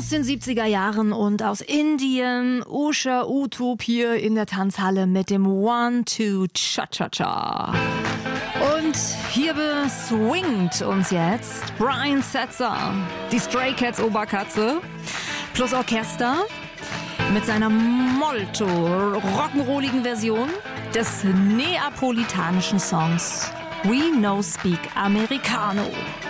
den 70er Jahren und aus Indien, Usha Uthup hier in der Tanzhalle mit dem One-Two-Cha-Cha-Cha. Und hier beswingt uns jetzt Brian Setzer, die Stray Cats Oberkatze, plus Orchester mit seiner molto rock'n'rolligen Version des neapolitanischen Songs We No Speak Americano.